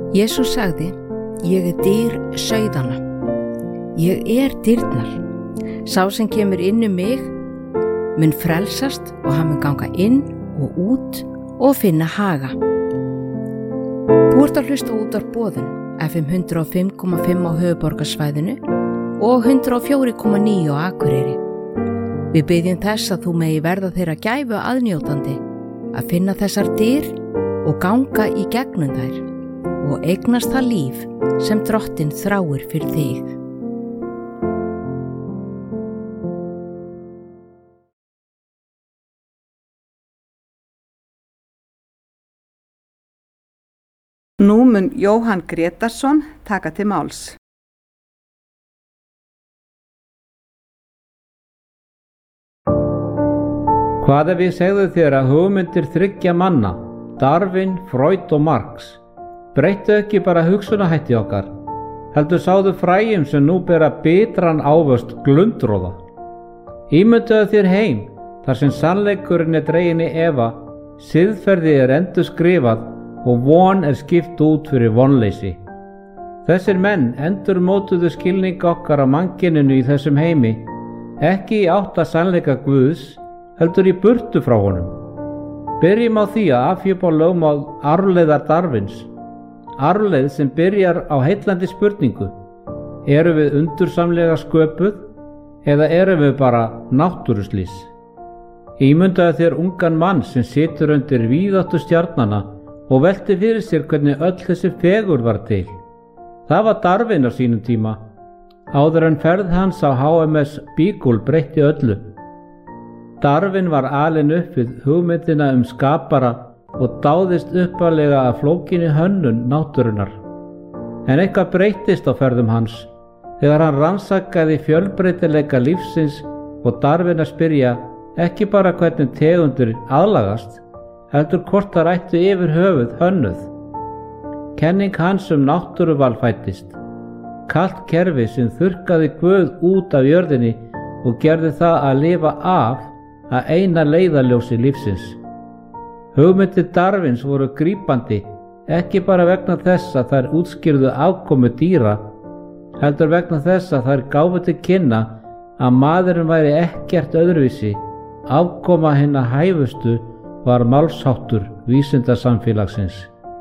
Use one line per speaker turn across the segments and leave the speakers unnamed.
Jesús sagði, ég dyr sauðanna. Ég dyrnar. Sá sem kemur inn mig mun frelsast og hann mun ganga inn og út og finna haga. Þú ert að hlusta útvarp Boðun, FM 105,5 á höfuðborgarsvæðinu og 104,9 á Akureyri. Við biðjum þess að þú megi verða þeirra gæfu aðnjótandi að finna þessar dyr og ganga í gegnum þær og eignast það líf sem Drottinn þráir fyrir þig.
Nú mun Jóhann Grétarsson taka til máls.
Hvað ef ég segði þér að hugmyndir þriggja manna, Darwin, Freud og Marx, breyttu ekki bara hugsunarhætti okkar, heldur sáðu fræjum sem nú bera bitran ávöxt glundroða. Ímyndaðu þér heim þar sem sannleikurinn dreginn í efa, siðferði endurskrifað og von skipt út fyrir vonleysi. Þessir menn endurmótuðu skilning okkar á mannkyninu í þessum heimi, ekki í átt að sannleika Guðs, heldur í burtu frá honum. Byrjum á því að afhjúpa lögmál arfleiðar Darwins. Arfleið sem byrjar á heillandi spurningu: erum við undursamlega sköpuð eða erum við bara náttúruslys? Ímyndaðu þér ungan mann sem situr undir víðáttu stjarnanna og velti fyrir sér hvernig öll þessi fegurð var til. Það var Darwin á sínum tíma, áður en ferð hans á HMS Beagle breytti öllu. Darwin var alinn upp við hugmyndina skapara og dáðist uppalega að flókinni hönnun náttúrunnar. En eitthvað breyttist á ferðum hans þegar hann rannsakaði fjölbreytileika lífsins og Darwin að spyrja ekki bara hvernig tegundir aðlagast, heldur hvort það ættu yfir höfuð hönnuð. Kenning hans náttúruval fæddist. Kalt kerfi sem þurrkaði Guð út af jörðinni og gerði það að lifa af að eina leiðarljósi lífsins. Hugmyndir Darwins voru grípandi, ekki bara vegna þess að þær útskýrðu afkomu dýra, heldur vegna þess að þær gáfu til kynna að maðurinn væri ekkert öðruvísi. Afkoma hinna hæfustu var málsháttur vísindasamfélagsins.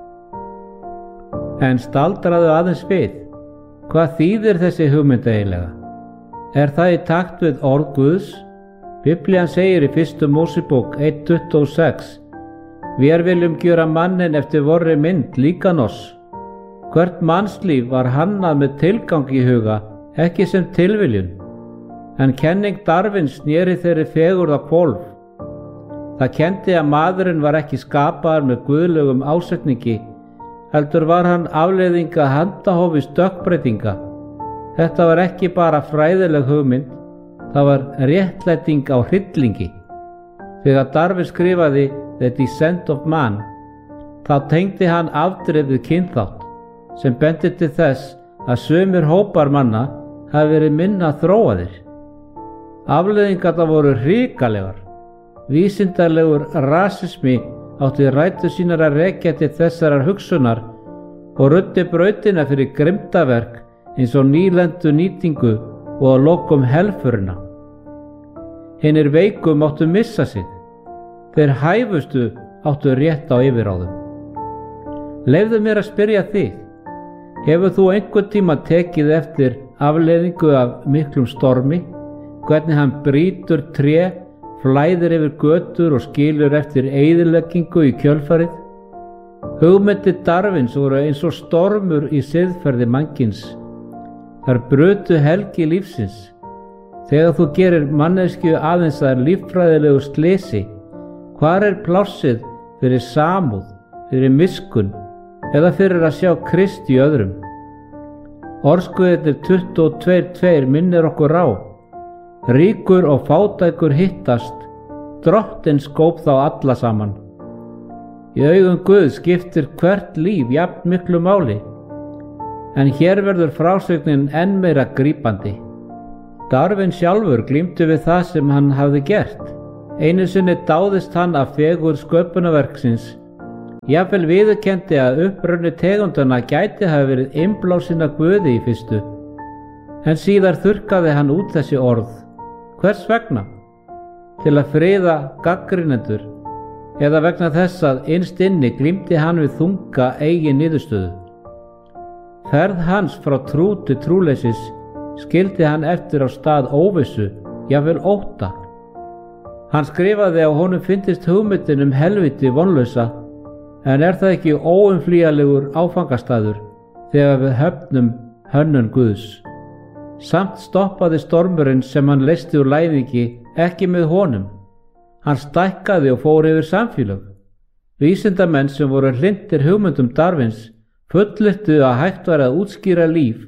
En staldraðu aðeins við. Hvað þýðir þessi hugmynd eiginlega? Er það í takt við orð Guðs? Biblían segir í 1. Mósebók 1:26: Vér viljum gjöra manninn eftir vorri mynd líkan oss. Hvert mannslíf var hannað með tilgang í huga, ekki sem tilviljun. En kenning Darwins sneri þeirri fegurð á hvolf. Það kenndi að maðurinn var ekki skapaður með guðlegum ásetningi, heldur var hann afleiðing að handahófi stökkbreytinga. Þetta var ekki bara fræðileg hugmynd, það var réttlæting á hryllingi. Þegar Darwin skrifaði The Descent of Man, þá tengdi hann afdrif við kynþátt, sem bendi til þess að sumir hópar manna hafi verið minna þróaðir. Afleiðingarnar voru hrikalegar. Vísindalegur rasismi átti rætur sínar að rekja til þessarar hugsunar og ruddi brautina fyrir grimmdaverk eins og nýlendu nýtingu og að lokum helförina. Hinir veiku máttu missa sig. Þeir hæfustu áttu rétt á yfirráðum. Leyfðu mér að spyrja þig, hefur þú einhvern tíma tekið eftir afleiðingu af miklum stormi, hvernig hann brýtur tré, flæðir yfir götur og skilur eftir eyðileggingu í kjölfarið? Hugmyndir Darwins voru eins og stormur í siðferði mannkins. Þær brutu helgi lífsins. Þegar þú gerir manneskju aðeins að líffræðilegu slysi, hvar er plássið fyrir samúð, fyrir miskunn eða fyrir að sjá Krist í öðrum? Orðskuðirnir 22:2 minnir okkur á: ríkur og fátækur hittast, Drottinn skóp þá alla saman. Í augum Guðs skiptir hvert líf jafn miklu máli, en hér verður frásögnin enn meira grípandi. Darwin sjálfur glímdi við það sem hann hafði gert. Einu sinni dáðist hann af fegurð sköpunarverksins. Jafnvel viðurkenndi að uppruni tegundana gæti hafa verið innblásin af Guði í fyrstu, en síðar þurrkaði hann út þessi orð. Hvers vegna? Til að friða gagnrýnendur, eða vegna þess að innst inni glímdi hann við þunga eigin niðurstöðu. Ferð hans frá trú til trúleysis skildi hann eftir á stað óvissu, jafnvel ótta. Hann skrifaði að honum fyndist hugmyndin helviti vonlausa, en er það ekki óumflýjanlegur áfangastaður þegar við höfnum hönnun Guðs? Samt stoppaði stormurinn sem hann leysti úr læðingi ekki með honum. Hann stækkaði og fór yfir samfélög. Vísindamenn sem voru hlynntir hugmyndum Darwins fullyrtu að hægt var að útskýra líf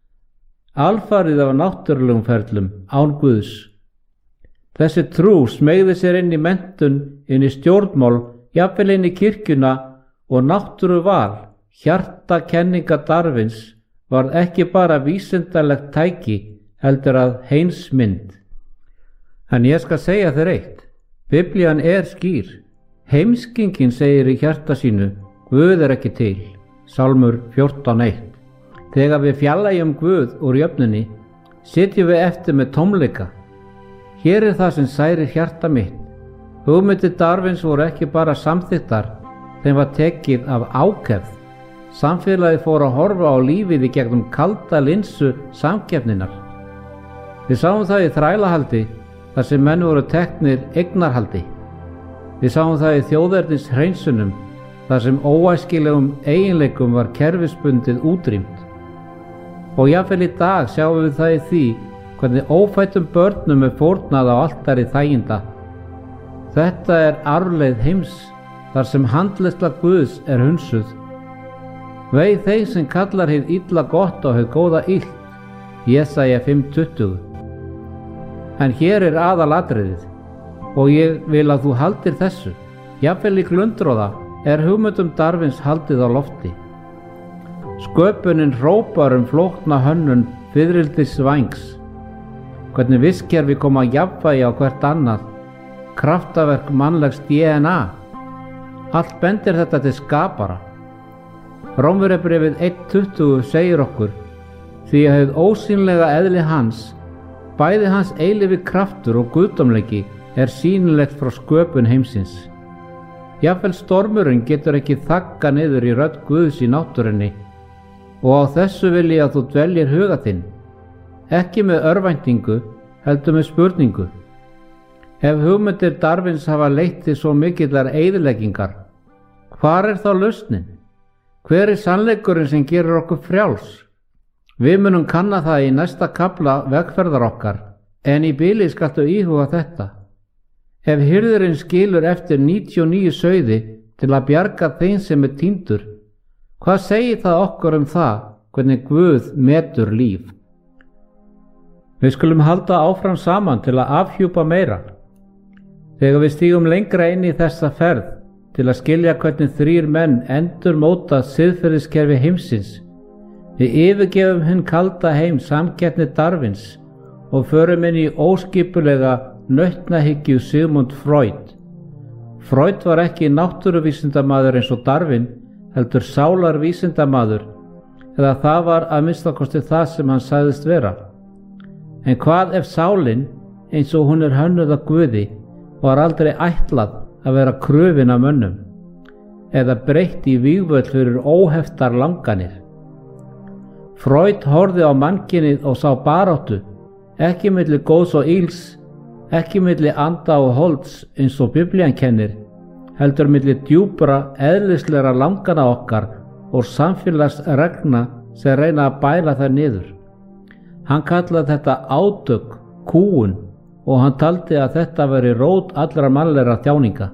alfarið af náttúrulegum ferlum án Guðs. Þessi trú smeygði sér inn í menntun, inn í stjórnmál, jafnvel inn í kirkjuna og náttúruval, hjartakenninga Darwins varð ekki bara vísindalegt tæki heldur að heimsmynd. En ég skal segja þér eitt, Biblían er skýr. Heimskingin segir í hjarta sínu, Guð er ekki til, Sálmur 14:1. Þegar við fjarlægjum Guð úr jöfnunni, sitjum við eftir með tómleika. Hér er það sem særir hjarta mitt. Hugmyndir Darwins voru ekki bara samþykktar, þeim var tekið af ákefð. Samfélagið fór að horfa á lífið í gegnum kalda linsu samkeppninnar. Við sáum það í þrælahaldi, þar sem menn voru teknir eignarhaldi. Við sáum það í þjóðernis hreinsunum, þar sem óæskilegum eiginleikum var kerfisbundið útrýmt. Og jafnvel í dag sjáum við það í því hvernig ófættum börnum er fórnað á altari þæginda. Þetta er arfleið heims, þar sem handleiðsla Guðs er hunsuð. Vei þeim sem kallar hið illa gott og hið góða illt, Jesaja 5:20. En hér er aðalatriðið, og ég vil að þú haldir þessu. Jafnvel í glundroða er hugmyndum Darwins haldið á lofti. Sköpunin hrópar flókna hönnun fiðrildis vængs. Hvernig vistkerfi koma jafnvægi á hvert annað, kraftaverk mannlegs DNA. Allt bendir þetta til skapara. Rómverjabréfið 1:20 segir okkur, því að hið ósýnlega eðli hans, bæði hans eilífi kraftur og guðdómleiki er sýnilegt frá sköpun heimsins. Jafnvel stormurinn getur ekki þagga niður í rödd Guðs í náttúrunni, og á þessu vil ég að þú dveljir huga þinn, ekki með örvæntingu, heldur með spurningu. Ef hugmyndir Darwins hafa leitt til svo mikillar eyðileggingar, hvar er þá lausnin? Hver er sannleikurinn sem gerir okkur frjáls? Við munum kanna það í næsta kafla vegferðar okkar, en í bili skaltu íhuga þetta. Ef hirðurinn skilur eftir 99 sauði til að bjarga þeim sem er týndur, hvað segir það okkur það, hvernig Guð metur líf? Við skulum halda áfram saman til að afhjúpa meira. Þegar við stígum lengra inn í þessa ferð til að skilja hvernig 3 menn endur móta siðferðiskerfi heimsins, við yfirgefum hinn kalda heim samkeppni Darwins og förum inn í óskipulega nautnahyggju Sigmund Freud. Freud var ekki náttúruvísindamaður eins og Darwin, heldur sálarvísindamaður, eða það var að minnstakosti það sem hann sagðist vera. En hvað ef sálin, eins og hún er hönnuð af Guði, var aldrei ætlað að vera krufin af mönnum, eða breytt í vígvöll fyrir óheftar langanir? Freud horfði á mannkynið og sá baráttu, ekki milli góðs og ills, ekki milli anda og holds eins og Biblían kennir, heldur milli djúpra eðlislegra langana okkar og samfélagsregna sem reyna að bæla þær niður. Hann kallaði þetta átök, kúgun, og hann taldi að þetta veri rót allra mannlegra þjáninga.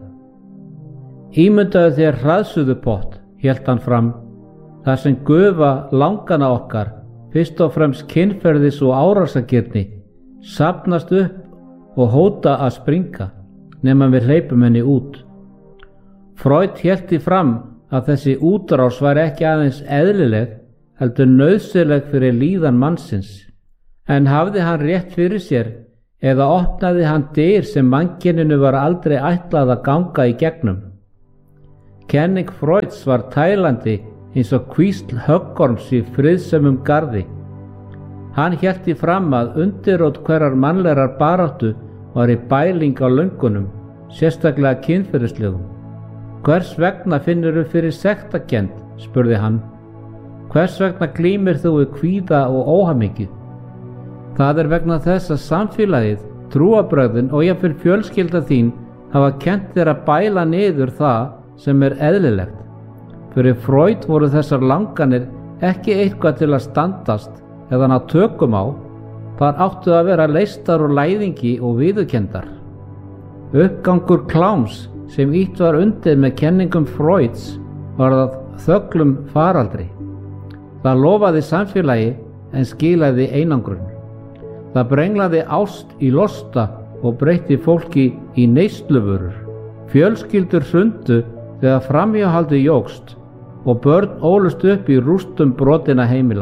Ímyndaðu þér hraðsuðupott, hélt hann fram, þar sem gufa langana okkar, fyrst og fremst kynferðis og árásagirni, safnast upp og hóta að springa, nema við hleypum henni út. Freud hélt því fram að þessi útrás var ekki aðeins eðlileg, heldur nauðsynleg fyrir líðan mannsins. En hafði hann rétt fyrir sér, eða opnaði hann dyr sem mannkyninu var aldrei ætlað að ganga í gegnum? Kenning Freuds var tælandi eins og hvísl höggorms í friðsömmum garði. Hann hélt því fram að undirrót hverrar mannlegrar baráttu var í bæling á löngunum, sérstaklega kynferðislegum. Hvers vegna finnurðu fyrir sektarkennd, spurði hann. Hvers vegna glímir þú við kvíða og óhamingju? Það er vegna þess að samfélagið, trúarbrögðin og jafnvel fjölskylda þín hafa kennt þér að bæla niður það sem er eðlilegt. Fyrir Freud voru þessar langanir ekki eitthvað til að standast eða ná tökum á, þar áttu að vera leystar úr læðingi og viðurkenndar. Uppgangur kláms sem ýtt var undir með kenningum Freuds var það þöglum faraldri. Það lofaði samfélagi en skilaði einangrun. Það brenglaði ást í losta og breytti fólki í neysluvörur. Fjölskyldur hrundu þegar framhjáhaldið jókst og börn ólust upp í rústum brotinna heimila.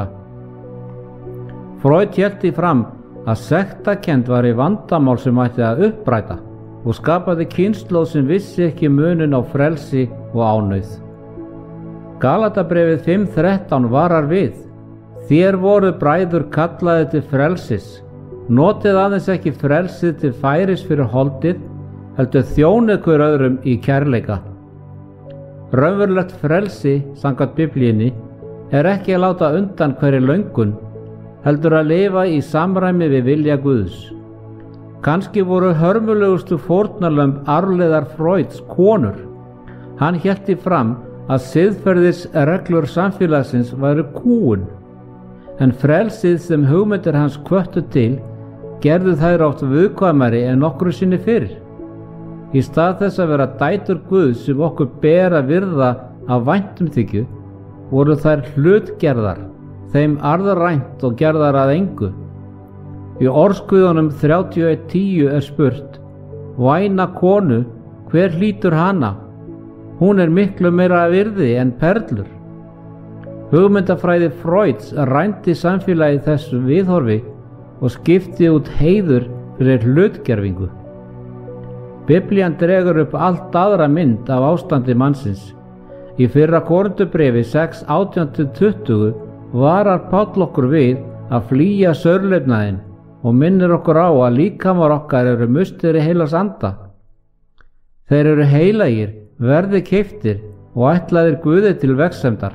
Freud hélt því fram að sektarkennd var í vandamál sem ætti að uppræta og skapaði kynslóð sem vissi ekki munun á frelsi og ánauð. Galatabréfið 5:13 varar við: Þér voru bræður kallaði til frelsis, notið aðeins ekki frelsið til færis fyrir holdið, heldur þjónið hver öðrum í kærleika. Raunverulegt frelsi, samkvæmt Biblíunni, er ekki að láta undan hverri löngun, heldur að lifa í samræmi við vilja Guðs. Kannski voru hörmulegustu fórnarlömb arfleiðar Freuds konur. Hann hélt því fram að siðferðisreglur samfélagsins væru kúgun, en frelsið sem hugmyndir hans hvöttu til gerðu þær oft viðkvæmari en nokkru sinni fyrir. Í stað þess að vera dætur Guðs sem okkur ber að virða af væntumþykju, voru þær hlutgerðar, þeim arðrænt og gerðar að engu. Í Orðsguðunum 31:10 er spurt: Væna konu, hver hlýtur hana? Hún er miklu meira virði en perlur. Hugmyndafræði Freuds rænti samfélagi þessu viðhorfi og skipti út heiður fyrir hlutgerfingu. Biblían dregur upp allt aðra mynd af ástandi mannsins. Í fyrra Korinthubréfi 6:18-20 varar Páll okkur við að flýja saurlifnaðinn og minnir okkur á að líkamar okkar eru mustir í heilags anda. Þeir eru heilagir, verði keyptir og ætlaðir Guði til vegsemdar.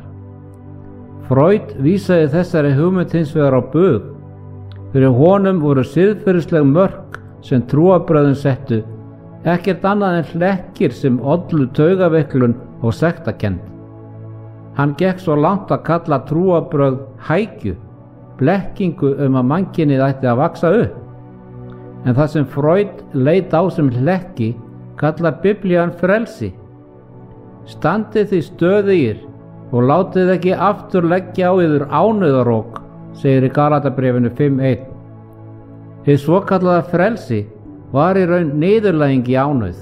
Freud vísaði þessari hugmynd hins vegar á bug. Fyrir honum voru siðferðisleg mörk sem trúarbrögðin settu ekkert annað en hlekkir sem ollu taugaveiklun og sektarkennd. Hann gekk svo langt að kalla trúarbrögð hækju, blekkingu að mannkynið ætti að vaxa upp. En það sem Freud leit á sem hlekki kallar Biblían frelsi. Standið því stöðugir og látið ekki aftur leggja á yður ánauðarók, segir í Galatabréfinu 5:1. Hið svokallaða frelsi var í raun niðurlæging í ánauð.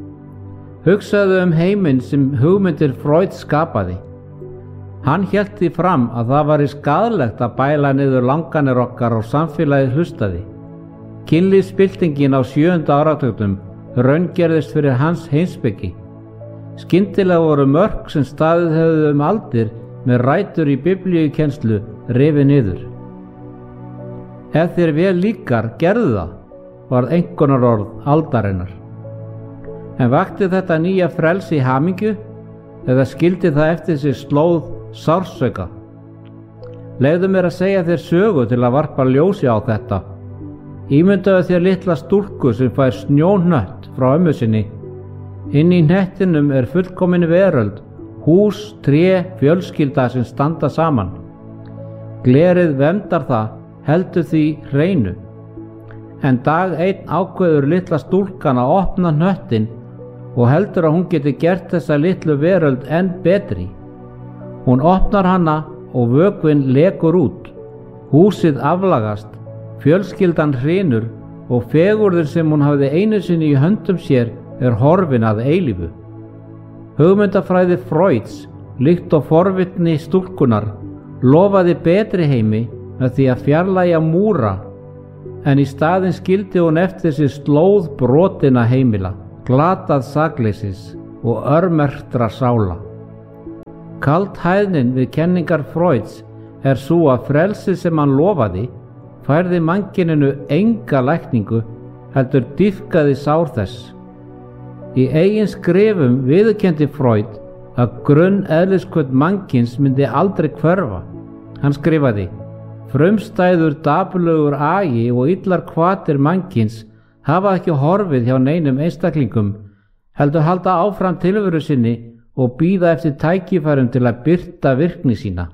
Hugsaðu heiminn sem hugmyndir Freud skapaði. Hann hélt því fram að það væri skaðlegt að bæla niður langanir okkar og samfélagið hlustaði. Kynlífsbyltingin á 7. áratugnum raungerðist fyrir hans heimspeki. Skyndilega voru mörk sem staðið höfðu aldir með rætur í biblíukennslu rifið niður. Ef þér vel líkar, gerðu það, varð einkunnarorð aldarinnar. En vakti þetta nýja frelsi í hamingju eða skildi það eftir sig slóð sársauka? Leyfðu mér að segja þér sögu til að varpa ljósi á þetta. Ímyndaðu þér litla stúlku sem fær snjóhnött frá ömmu sinni. Inn í hnettinum er fullkomin veröld, hús, tré, fjölskylda sem standa saman. Glerið verndar það, heldur því hreinu. En dag einn ákveður litla stúlkan að opna hnöttin og heldur að hún geti gert þessa litlu veröld enn betri. Hún opnar hana og vökvinn lekur út. Húsið aflagast, fjölskyldan hrynur og fegurðin sem hún hafði einu sinni í höndum sér er horfin að eilífu. Hugmyndafræði Freuds, líkt og forvitni stúlkunar, lofaði betri heimi með því að fjarlægja múra, en í staðinn skildi hún eftir sig slóð brotinna heimila, glatað sakleysis, og örmerktra sála. Kaldhæðnin við kenningar Freuds svo að frelsið sem hann lofaði færði mannkyninu enga lækningu, heldur dýpkaði sár þess. Í eigin skrifum viðurkenndi Freud að grunneðliskvöld mannkyns myndi aldrei hverfa. Hann skrifaði: frumstæður dapurlegur agi og illar hvatir mannkyns hafa ekki horfið hjá neinum einstaklingum, heldur halda áfram tilveru sinni og bíða eftir tækifærum til að birta virkni sína.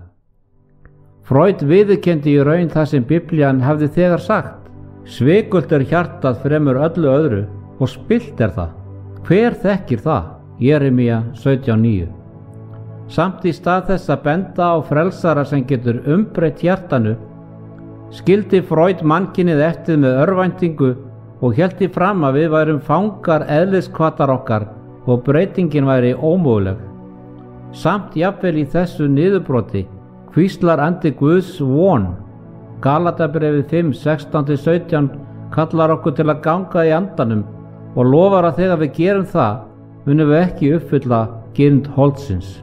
Freud viðurkenndi í raun það sem Biblían hafði þegar sagt: svikult hjartað fremur öllu öðru og spillt það. Hver þekkir það? Jeremía 17:9. Samt í stað þess að benda á frelsara sem getur umbreytt hjartanu, skildi Freud mannkynið eftir með örvæntingu og héldi fram að við værum fangar eðliskvatar okkar og breytingin væri ómöguleg. Samt jafnvel í þessu niðurbroti hvíslar andi Guðs von. Galatabrefið 5:16-17 kallar okkur til að ganga í andanum og lofar að þegar við gerum það, munum við ekki uppfylla girnd holdsins.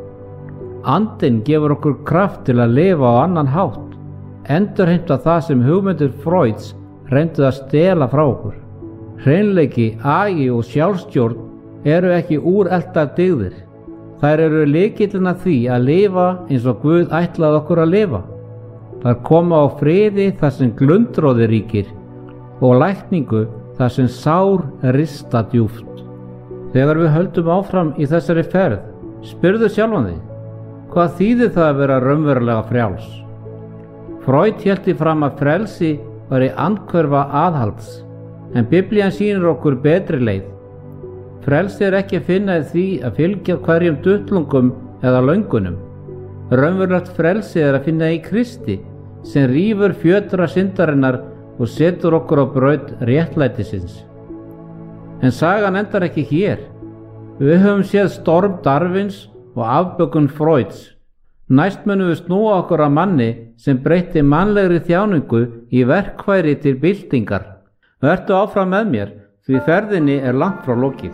Andinn gefur okkur kraft til að lifa á annan hátt, endurheimta það sem hugmyndir Freuds reyndu að stela frá okkur. Hreinleiki, agi og sjálfstjórn eru ekki úreltar dygðir. Þær eru lykillinn að því að lifa eins og Guð ætlaði okkur að lifa. Þær koma á friði þar sem glundroði ríkir og lækningu þar sem sár rista djúpt. Þegar við höldum áfram í þessari ferð, spyrðu sjálfan þig: hvað þýðir það að vera raunverulega frjáls? Freud héldi fram að frelsi væri andhverfa aðhalds, en Biblían sýnir okkur betri leið. Frelsi ekki að finna í því að fylgja hverjum duttlungum eða löngunum. Raunverulegt frelsi að finna í Kristi, sem rífur fjötra syndarinnar og setur okkur á braut réttlætisins. En sagan endar ekki hér. Við höfum séð storm Darwins og afbökun Freuds. Næst munum við snúa okkur að manni sem breytti mannlegri þjáningu í verkfæri til byltingar. Vertu áfram með mér, því ferðinni langt frá lokið.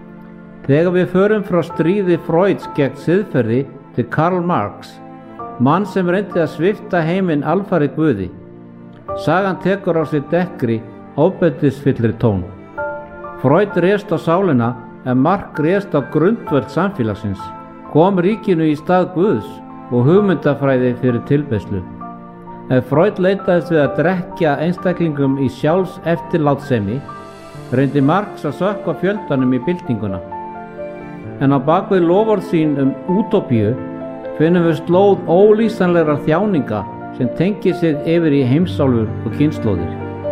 Þegar við förum frá stríði Freuds gegn siðferði til Karl Marx, mann sem reyndi að svipta heiminn alfarið Guði. Sagan tekur á sig dekkri, ofbeldisfyllri tón. Freud réðst á sálina en Marx réðst á grundvöld samfélagsins, kom ríkinu í stað Guðs og hugmyndafræði fyrir tilbeiðslu. Ef Freud leitaðist við að drekkja einstaklingum í sjálfs eftirlátssemi, reyndi Marx að sökkva fjöldanum í byltinguna. En á bakvið loforð sín útópíu finnum við slóð ólýsanlegra þjáninga sem tengir sig yfir í heimsálfur og kynslóðir.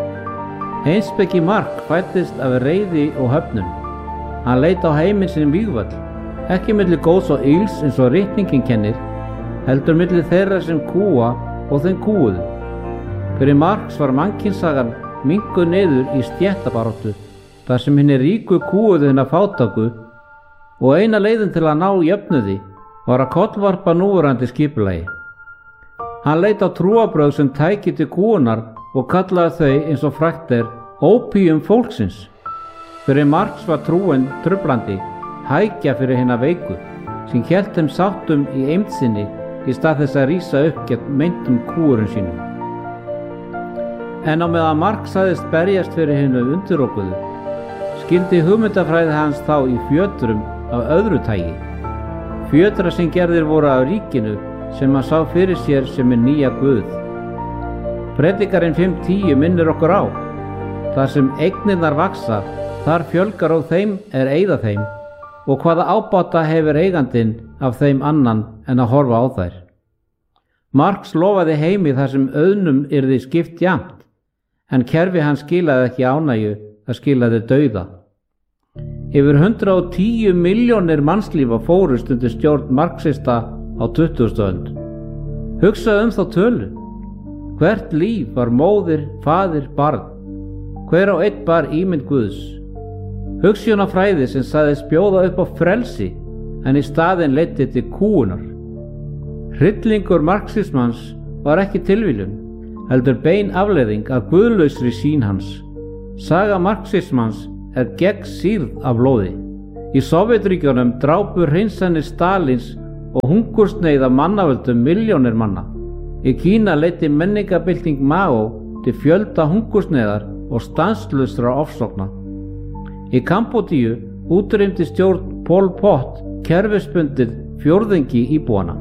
Heimspeki Marx fæddist af reiði og höfnun. Hann leit á heiminn sinn vígvöll, ekki milli góðs og ills eins og ritningin kennir, heldur milli þeirra sem kúa og þeim kúuðu. Fyrir Marx var mannkynssagan minnkuð niður í stéttabaráttu, þar sem hinni ríku kúuðu hinna fátæku, og eina leiðin til að ná jöfnuði var að kollvarpa núverandi skipulagi. Hann leit á trúarbrögð sem tæki til kúunar og kallaði þau, eins og frægt ópíum fólksins. Fyrir Marx var trúin truflandi, hækja fyrir hinna veiku, sem hélt þeim sáttum í eymd sinni í stað þess að rísa upp gegn meintum kúurum sínum. En á meðan Marx sagðist berjast fyrir hinnu undirokuðu, skildi hugmyndafræði hans þá í fjötrum af öðru tægi. Fjötra sem gerðir voru af ríkinu sem hann sá fyrir sér sem nýja Guð. Predikarinn 5:10 minnir okkur á: þar sem eignirnar vaksa, þar fjölgar á þeim eyða þeim, og hvaða ábata hefur eigandinn af þeim annan en að horfa á þær. Marx lofaði heimi þar sem auðnum yrði skipt jafnt, en kerfi hans skilaði ekki ánægju, það skilaði dauða. Yfir 110 milljónir mannslífa fórust undir stjórn marxista á 20. öld. Hugsaðu þá tölu. Hvert líf var móðir, faðir, barn. Hver á einn bar ímynd Guðs. Hugsjónafræði sem sagðist bjóða upp á frelsi, en í staðinn leiddi til kúunar. Hryllingur marxismans var ekki tilviljun, heldur bein afleiðing af guðlausri sýn hans. Saga marxismans gegnsýrð af blóði. Í Sovétríkjunum drápu hreinsanir Stalins og hungursneyð af mannavöldum milljónir manna. Í Kína leiddi menningabylting Mao til fjölda hungursneyðar og stanslausra ofsókna. Í Kambódíu útrýmdi stjórn Pol Pot kerfisbundið fjórðungi íbúana.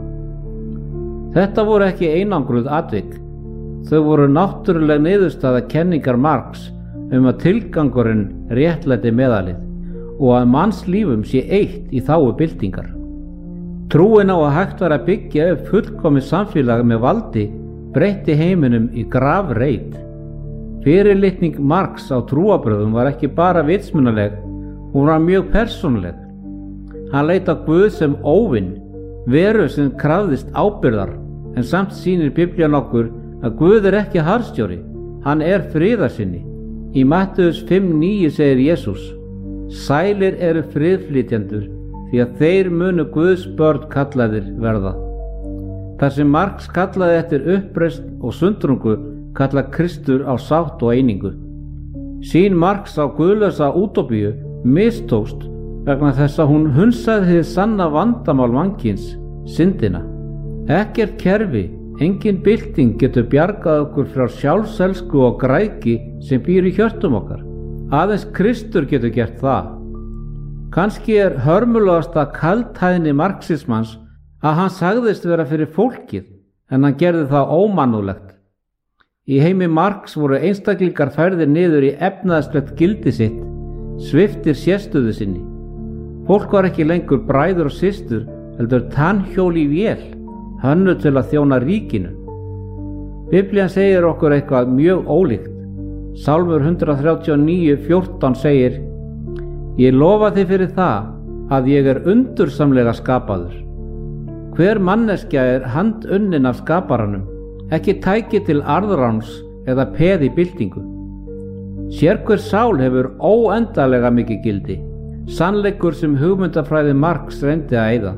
Þetta voru ekki einangruð atvik. Þau voru náttúruleg niðurstaða kenningar Marx að tilgangurinn réttlæti meðalið og að mannslífum sé eitt í þágu byltingar. Trúin á að hægt var að byggja upp fullkomið samfélag með valdi breytti heiminum í grafreit. Fyrirlitning Marx á trúarbrögðum var ekki bara vitsmunaleg, hún var mjög persónuleg. Hann leit á Guð sem óvinn, veru sem krafðist ábyrgðar, en samt sýnir Biblían okkur að Guð er ekki harðstjóri, hann er friðarsinni. Í Mattheus 5:9 segir Jesús: Sælir eru friðflytjendur, því að þeir munu Guðs börn kallaðir verða. Þar sem Marx kallaði eftir uppreisn og sundrungu, kalla Kristur á sátt og einingu. Sýn Marx á guðlausa útópíu mistókst vegna þess að hún hunsaði hið sanna vandamál mannkyns, syndina. Ekkert kerfi, engin bylting getur bjargað okkur frá sjálfselsku og græðgi sem býr í hjörtum okkar. Aðeins Kristur getur gert það. Kannski er hörmulegasta kaldhæðni marxismans að hann sagðist vera fyrir fólkið, en hann gerði það ómannúðlegt. Í heimi Marx voru einstaklingar færðir niður í efnaðslegt gildi sitt, sviptir sérstöðu sinni. Fólk var ekki lengur bræður og systur, heldur tannhjól í vél, hönnuð til að þjóna ríkinu. Biblían segir okkur eitthvað mjög ólíkt. Sálmur 139:14 segir: Ég lofa þig fyrir það að ég er undursamlega skapaður. Hver manneskja er handunnin af skaparanum, ekki tæki til arðráns eða peð í byltingu. Sérhver sál hefur óendalega mikið gildi, sannleikur sem hugmyndafræði Marx reyndi að eyða.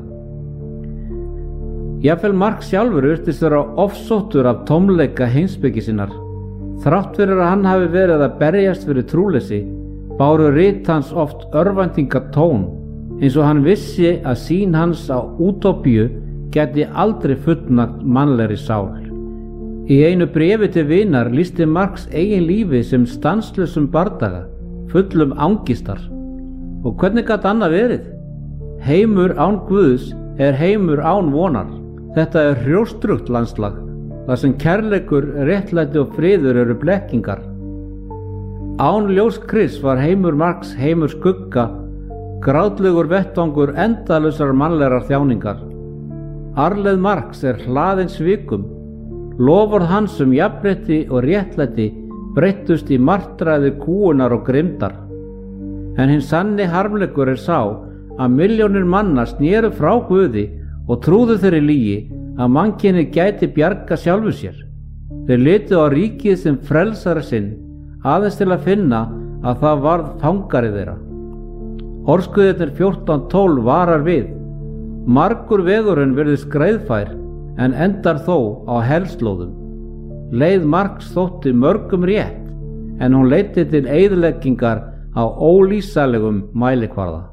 Jafnvel Marx sjálfur virtist vera ofsóttur af tómleika heimspeki sinnar. Þrátt fyrir að hann hafi verið að berjast fyrir trúleysi, báru rit hans oft örvæntingatón, eins og hann vissi að sýn hans á útópíu gæti aldrei fullnagt mannlegri sál. Í einu bréfi til vinar lýsti Marx eigin lífi sem stanslausum bardaga, fullum angistar. Og hvernig gat annað verið? Heimur án Guðs er heimur án vonar. Þetta er hrjóstrugt landslag, þar sem kærleikur, réttlæti og friður eru blekkingar. Án ljós Krists var heimur Marx heimur skugga, grátlegur vettvangur endalausar mannlegar þjáningar. Arleið Marx er hlaðin svikum. Loforð hans jafnrétti og réttlæti breyttust í martraði kúunar og grimmdar. En hinn sanni harmleikur er sá að milljónir manna snéru frá Guði og trúðu þeirri lygi að mannkynið gæti bjarga sjálfu sér. Þeir litu á ríkið sem frelsara sinn, aðeins til að finna að það varð fangari þeirra. Orðskuðirnir 14:12 varar við: Margur vegurinn virðist greiðfær, en endar þó á helslóðum. Leið Marx þótti mörgum rétt, en hún leiddi til eyðileggingar á ólýsalegum mælikvarða.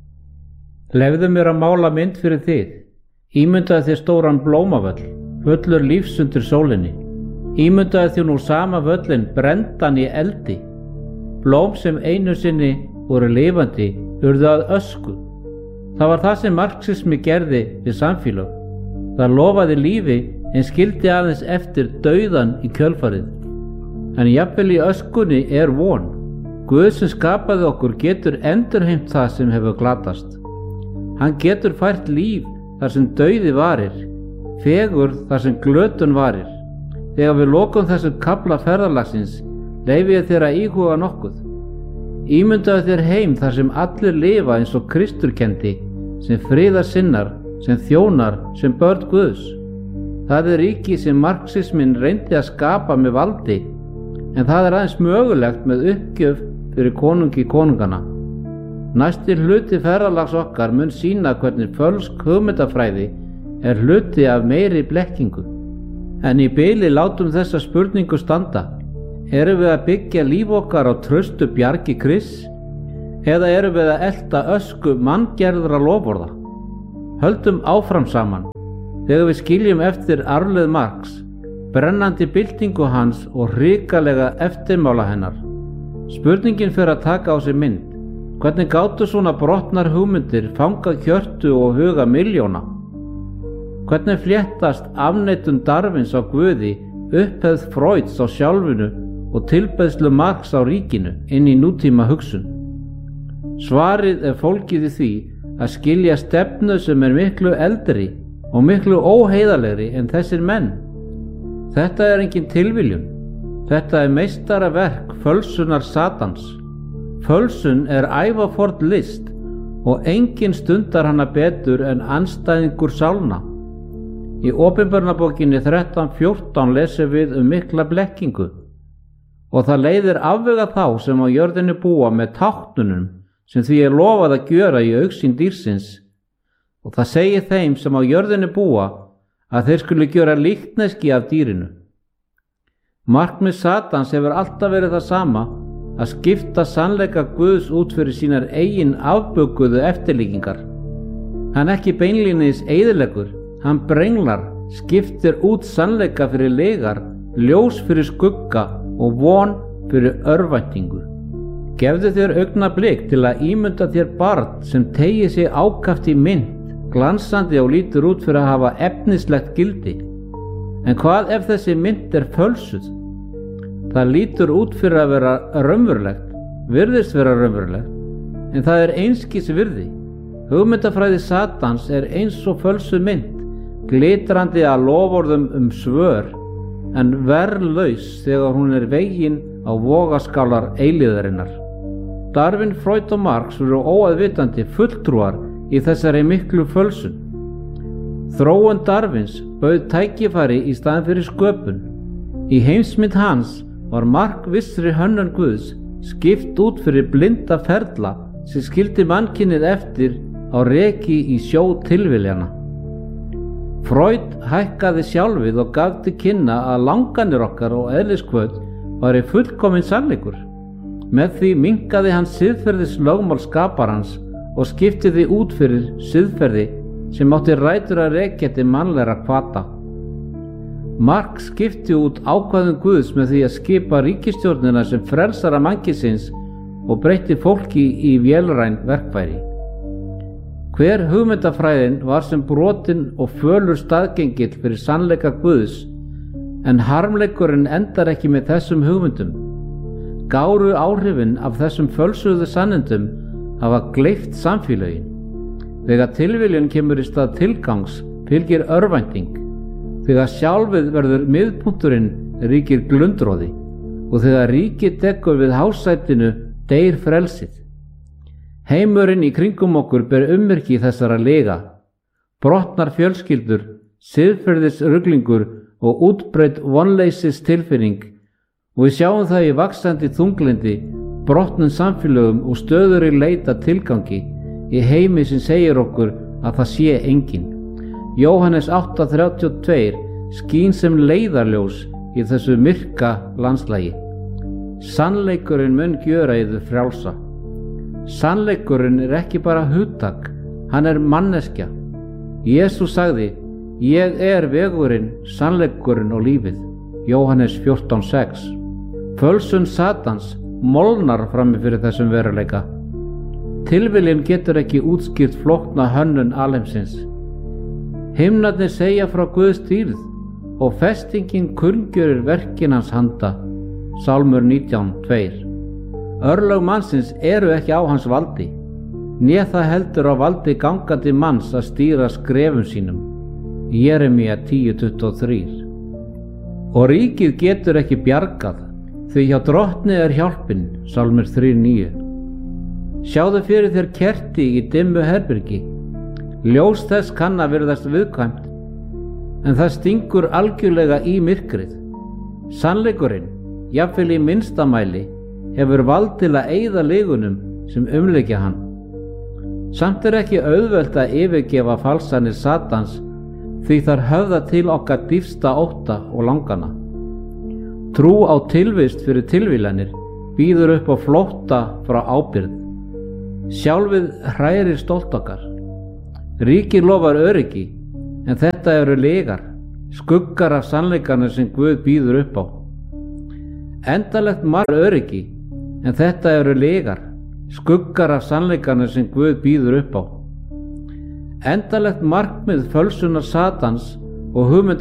Leyfðu mér að mála mynd fyrir þig. Ímyndaðu þér stóran blómavöll, fullur lífs undir sólinni. Ímyndaðu þér nú sama völlin brenndan í eldi. Blóm sem einu sinni voru lifandi urðu að ösku. Það var það sem marxismi gerði við samfélög. Það lofaði lífi en skildi aðeins eftir dauðan í kjölfarið. En jafnvel í öskunni er von. Guð sem skapaði okkur getur endurheimt það sem hefur glatast. Hann getur fært líf þar sem dauði varir, fegurð þar sem glötun varir. Þegar við lokum þessum kafla ferðalagsins leyfi ég þér að íhuga nokkuð. Ímyndaðu þér heim þar sem allir lifa eins og Kristur kenndi, sem friðarsinnar, sem þjónar, sem börn Guðs. Það er ríki sem marxismin reyndi að skapa með valdi, en það er aðeins mögulegt með uppgjöf fyrir konungi konungana. Næsti hluti ferðalags okkar mun sýna hvernig fölsk hugmyndafræði er hluti af meiri blekkingu. En í bili látum þessa spurningu standa. Erum við að byggja líf okkar á traustu bjargi Krists? Eða erum við að elta ösku manngerðra loforða? Höldum áfram saman þegar við skiljum eftir arfleið Marx, brennandi byltingu hans og hrikalega eftirmála hennar. Spurningin fer að taka á sig mynd. Hvernig gátu svona brotnar hugmyndir fangað hjörtu og huga milljóna? Hvernig fléttast afneitun Darwins á Guði, upphefð Freuds á sjálfinu og tilbeiðslu Marx á ríkinu inn í nútíma hugsun? Svarið er fólgið í því að skilja stefnu sem er miklu eldri og miklu óheiðalegri en þessir menn. Þetta er engin tilviljun. Þetta er meistaraverk fölsunar Satans. Fölsun er ævaforn list og enginn stundar hana betur en andstæðingur sálna. Í Opinberunarbókinni 13:14 lesum við mikla blekkingu og það leiðir afvega þá sem á jörðinni búa með táknunum sem því er lofað að gjöra í augsýn dýrsins, og það segir þeim sem á jörðinni búa að þeir skuli gjöra líkneski af dýrinu. Markmið Satans hefur alltaf verið það sama, að skipta sannleika Guðs út fyrir sínar eigin afbökuðu eftirlíkingar. Hann ekki beinlínis eyðileggur, hann brenglar, skiptir út sannleika fyrir legar, ljós fyrir skugga og von fyrir örvæntingu. Gefðu þér augnablik til að ímynda þér barn sem teygir sig ákaft í mynd, glansandi og lítur út fyrir að hafa efnislegt gildi. En hvað ef þessi mynd er fölsuð? Það lítur út fyrir að vera raunverulegt, virðist vera raunverulegt, en það er einskis virði. Hugmyndafræði Satans er eins og fölsuð mynd, glitrandi að loforðum svör, en verðlaus þegar hún er vegin á vogaskálar eilíðarinnar. Darwin, Freud og Marx voru óaðvitandi fulltrúar í þessari miklu fölsun. Þróun Darwins bauð tækifæri í staðinn fyrir sköpun. Í heimsmynd hans var markvissri hönnun Guðs skipt út fyrir blinda ferla sem skildi mannkynnið eftir á reki í sjó tilviljana. Freud hækkaði sjálfið og gaf til kynna að langanir okkar og eðliskvöð var í fullkominn sannleikur. Með því minnkaði hann siðferðislögmál skaparans og skipti því út fyrir siðferði sem átti rætur að rekja til mannlegra hvata. Marx skipti út ákvæðum Guðs með því að skipa ríkisstjórnina sem frelsara mannkynsins og breytti fólki í vélræn verkfæri. Hver hugmyndafræðin var sem brotin og fölur staðgengill fyrir sannleika Guðs, en harmleikurinn endar ekki með þessum hugmyndum. Gáru áhrifin af þessum fölsuðu sannindum hafa gleypt samfélögin. Þegar tilviljun kemur í stað tilgangs fylgir örvænting. Þegar sjálfið verður miðpunkturinn ríkir glundroði og þegar ríkið tekur við hásætinu deyr frelsið. Heimurinn í kringum okkur ber ummerki þessara lega. Brotnar fjölskyldur, siðferðisruglingur og útbreidd vonleysis tilfinning, og við sjáum það í vaxandi þunglyndi, brotnum samfélögum og stöðugri leit að tilgangi í heimi sem segir okkur að það sé enginn. Jóhannes 8:32 skín sem leiðarljós í þessu myrka landslagi. Sannleikurinn mun gjöra yður frjálsa. Sannleikurinn er ekki bara hugtak, hann er manneskja. Jesús sagði: Ég er vegurinn, sannleikurinn og lífið. Jóhannes 14:6. Fölsun Satans molnar frammi fyrir þessum veruleika. Tilviljun getur ekki útskýrt flókna hönnun alheimsins. Himnarnir segja frá Guðs dýrð og festingin kunngjörur verkin hans handa. Sálmur 19:2. Örlög mannsins eru ekki á hans valdi, né það heldur á valdi gangandi manns að stýra skrefum sínum. Jeremía 10:23. Og ríkið getur ekki bjargað, því hjá drottni er hjálpin. Sálmur 3:9. Sjáðu fyrir þér kerti í dimmu herbergi. Ljós þess kann að virðast viðkvæmt, en það stingur algjörlega í myrkrið. Sannleikurinn, jafnvel í minnstamæli, hefur vald til að eyða lygunum sem umlykja hann. Samt er ekki auðvelt að yfirgefa falsanir Satans, því þar höfða til okkar dýpsta ótta og langana. Trú á tilvist fyrir tilvílanir býður upp á flótta frá ábyrgð. Sjálfið hrærir stolt okkar. Ríkið lofar öryggi, en þetta eru lygar, skuggar af sannleikanum sem Guð býður upp á. Endalegt markmið öryggi, en þetta eru lygar, skuggar af sannleikanum sem Guð býður upp á. Endalegt markmið fölsunar Satans og hugmynda